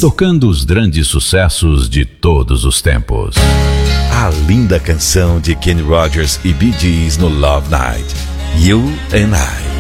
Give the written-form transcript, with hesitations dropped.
tocando os grandes sucessos de todos os tempos. A linda canção de Kenny Rogers e Bee Gees no Love Night, You and I.